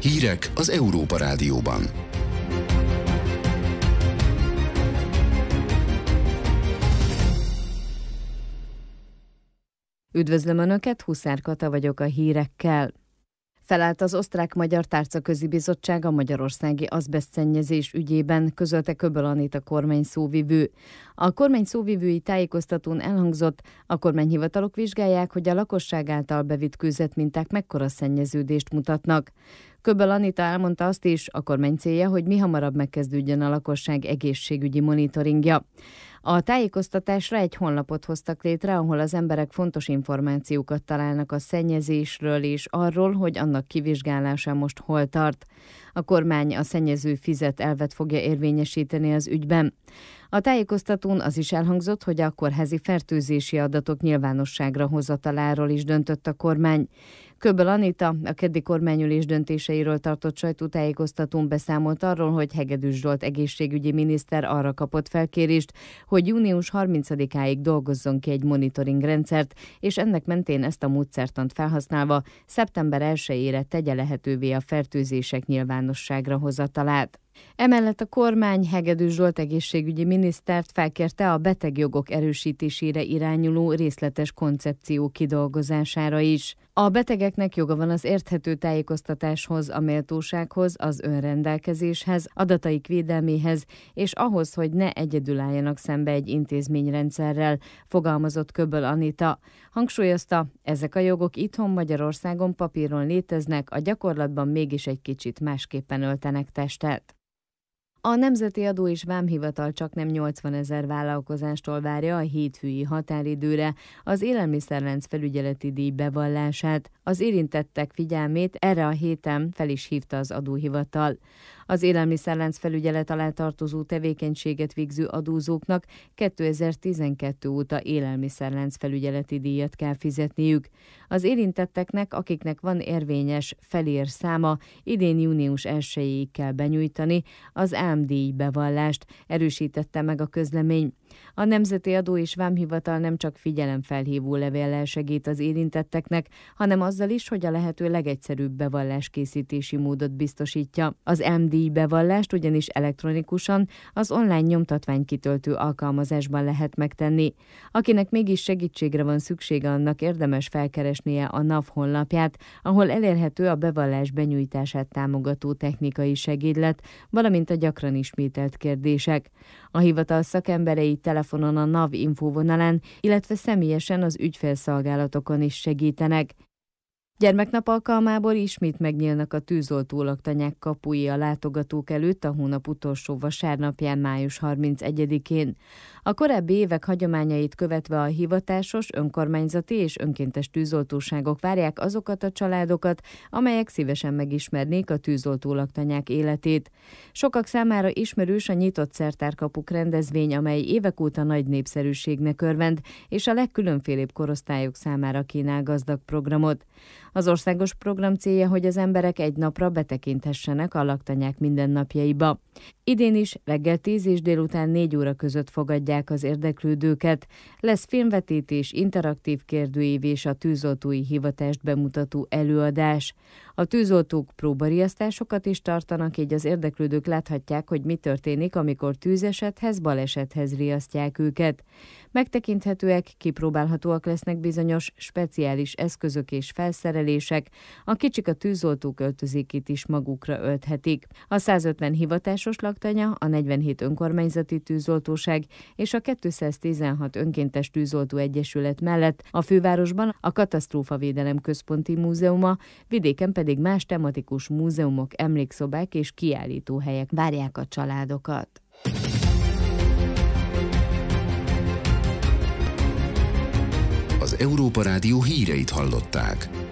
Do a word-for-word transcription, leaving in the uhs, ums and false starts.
Hírek az Európa Rádióban. Üdvözlöm Önöket, Huszár Kata vagyok a hírekkel. Felállt az Osztrák-Magyar Tárcaközi Bizottság a magyarországi azbesztszennyezés ügyében, közölte Köböl Anita kormány szóvivő. A kormány szóvivői tájékoztatón elhangzott, a kormányhivatalok vizsgálják, hogy a lakosság által bevitt kőzetminták mekkora szennyeződést mutatnak. Köböl Anita elmondta azt is, a kormány célja, hogy mihamarabb megkezdődjön a lakosság egészségügyi monitoringja. A tájékoztatásra egy honlapot hoztak létre, ahol az emberek fontos információkat találnak a szennyezésről és arról, hogy annak kivizsgálása most hol tart. A kormány a szennyező fizet elvet fogja érvényesíteni az ügyben. A tájékoztatón az is elhangzott, hogy a kórházi fertőzési adatok nyilvánosságra hozataláról is döntött a kormány. Köböl Anita a keddi kormányülés döntéseiről tartott sajtótájékoztatón beszámolt arról, hogy Hegedűs Zsolt egészségügyi miniszter arra kapott felkérést, hogy június harmincadikáig dolgozzon ki egy monitoring rendszert, és ennek mentén ezt a módszertant felhasználva szeptember elsejére tegye lehetővé a fertőzések nyilvánosságra hozatalát. Emellett a kormány Hegedűs Zsolt egészségügyi minisztert felkérte a betegjogok erősítésére irányuló részletes koncepció kidolgozására is. A betegeknek joga van az érthető tájékoztatáshoz, a méltósághoz, az önrendelkezéshez, adataik védelméhez, és ahhoz, hogy ne egyedül álljanak szembe egy intézményrendszerrel, fogalmazott Köböl Anita. Hangsúlyozta, ezek a jogok itthon Magyarországon papíron léteznek, a gyakorlatban mégis egy kicsit másképpen öltenek testet. A Nemzeti Adó és Vámhivatal csaknem nyolcvanezer vállalkozástól várja a hétfői határidőre az élelmiszerlánc felügyeleti díj bevallását. Az érintettek figyelmét erre a héten fel is hívta az adóhivatal. Az élelmiszerlánc felügyelet alá tartozó tevékenységet végző adózóknak kétezer-tizenkettő óta élelmiszerlánc felügyeleti díjat kell fizetniük. Az érintetteknek, akiknek van érvényes felér száma, idén június elsejéig kell benyújtani az álmdíj bevallást, erősítette meg a közlemény. A Nemzeti Adó és Vámhivatal nem csak figyelemfelhívó levéllel segít az érintetteknek, hanem azzal is, hogy a lehető legegyszerűbb bevalláskészítési módot biztosítja. Az álmdíj bevallást ugyanis elektronikusan az online nyomtatványkitöltő alkalmazásban lehet megtenni. Akinek mégis segítségre van szüksége, annak érdemes felkeresnie a NAV honlapját, ahol elérhető a bevallás benyújtását támogató technikai segédlet, valamint a gyakran ismételt kérdések. A hivatal szakemberei telefonon a NAV infóvonalán, illetve személyesen az ügyfélszolgálatokon is segítenek. Gyermeknap alkalmából ismét megnyílnak a tűzoltó-laktanyák kapui a látogatók előtt a hónap utolsó vasárnapján, május harmincegyedikén. A korábbi évek hagyományait követve a hivatásos, önkormányzati és önkéntes tűzoltóságok várják azokat a családokat, amelyek szívesen megismernék a tűzoltó-laktanyák életét. Sokak számára ismerős a nyitott szertárkapuk rendezvény, amely évek óta nagy népszerűségnek örvend, és a legkülönfélébb korosztályok számára kínál gazdag programot. Az országos program célja, hogy az emberek egy napra betekinthessenek a laktanyák mindennapjaiba. Idén is reggel tíz és délután négy óra között fogadják az érdeklődőket. Lesz filmvetítés, interaktív kérdőív és a tűzoltói hivatást bemutató előadás. A tűzoltók próbariasztásokat is tartanak, így az érdeklődők láthatják, hogy mi történik, amikor tűzesethez, balesethez riasztják őket. Megtekinthetőek, kipróbálhatóak lesznek bizonyos speciális eszközök és felszerelések, a kicsik a tűzoltók öltözékét is magukra ölthetik. A százötven hivatásos laktanya, a negyvenhét önkormányzati tűzoltóság és a kétszáztizenhat önkéntes tűzoltó egyesület mellett a fővárosban a Katasztrófavédelem Központi Múzeuma, vidéken pedig más tematikus múzeumok, emlékszobák és kiállítóhelyek várják a családokat. Az Európa Rádió híreit hallották.